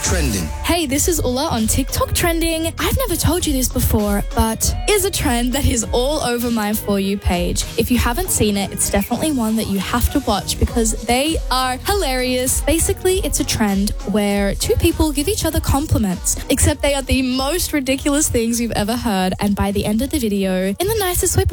Trending. Hey, this is Ulla on TikTok Trending. I've never told you this before, but is a trend that is all over my For You page. If you haven't seen it, it's definitely one that you have to watch because they are hilarious. Basically, it's a trend where two people give each other compliments, except they are the most ridiculous things you've ever heard, and by the end of the video, in the nicest way